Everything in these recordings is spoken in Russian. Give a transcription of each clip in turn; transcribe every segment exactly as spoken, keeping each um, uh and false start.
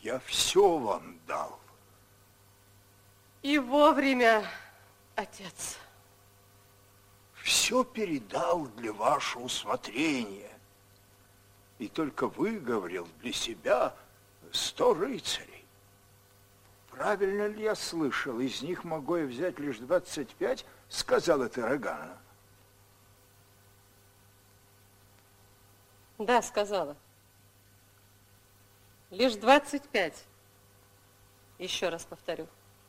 Я все вам дал. И вовремя, отец. Все передал для вашего усмотрения. И только выговорил для себя сто рыцарей. Правильно ли я слышал? Из них могу я взять лишь двадцать пять, сказала ты Рогана. Да, сказала. Лишь двадцать пять. Еще раз повторю.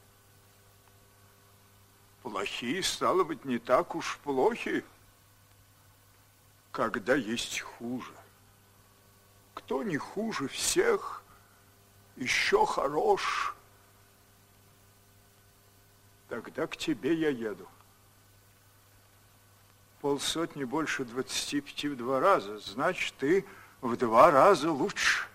Плохие, стало быть, не так уж плохи, когда есть хуже. Кто не хуже всех, еще хорош. Тогда к тебе я еду. Полсотни больше двадцати пяти в два раза, значит, ты в два раза лучше.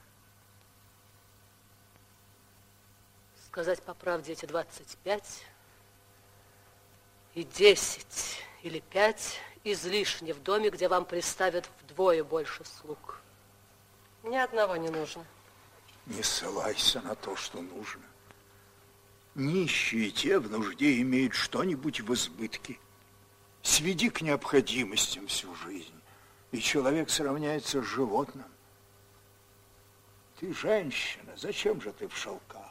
Сказать по правде, эти двадцать пять и десять или пять излишне в доме, где вам приставят вдвое больше слуг. Ни одного не нужно. Не ссылайся на то, что нужно. Нищие те в нужде имеют что-нибудь в избытке. Сведи к необходимостям всю жизнь, и человек сравняется с животным. Ты женщина, зачем же ты в шелках?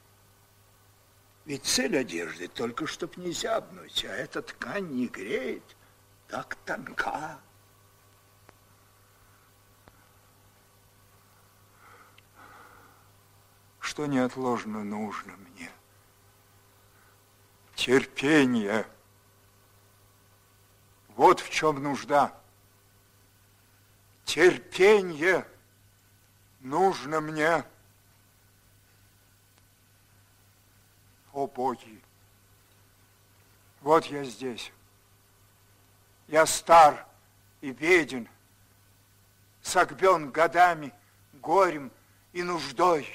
Ведь цель одежды только чтоб не зябнуть, а эта ткань не греет, так тонка. Что неотложно нужно мне? Терпение. Вот в чем нужда. Терпение нужно мне. О, боги! Вот я здесь. Я стар и беден, согбен годами, горем и нуждой.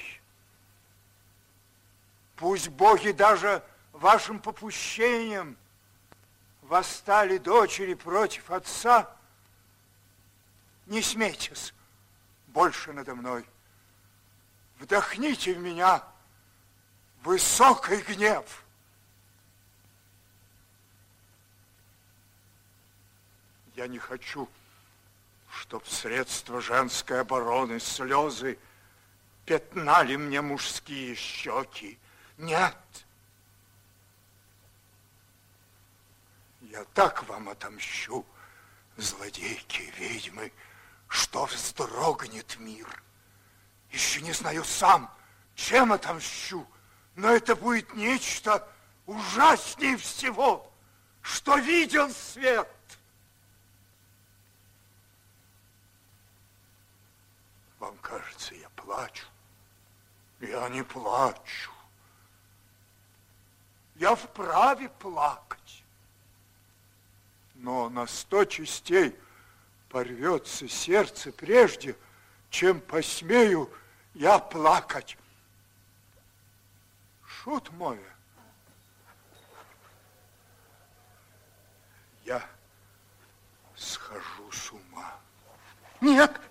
Пусть боги даже вашим попущением восстали дочери против отца, не смейтесь больше надо мной. Вдохните в меня высокий гнев. Я не хочу, чтоб средства женской обороны, слезы пятнали мне мужские щеки. Нет. Я так вам отомщу, злодейки, ведьмы, что вздрогнет мир. Еще не знаю сам, чем отомщу, но это будет нечто ужаснее всего, что видел свет. Вам кажется, я плачу? Я не плачу. Я вправе плакать. Но на сто частей порвется сердце прежде, чем посмею я плакать. Шут мой, я схожу с ума. Нет,